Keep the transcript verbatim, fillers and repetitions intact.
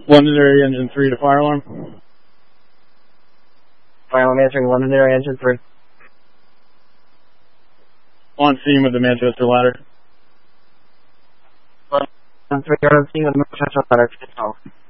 Londonderry engine three to fire alarm. Fire alarm answering Londonderry engine three. On scene with the Manchester ladder. On three, you're on scene with the Manchester ladder.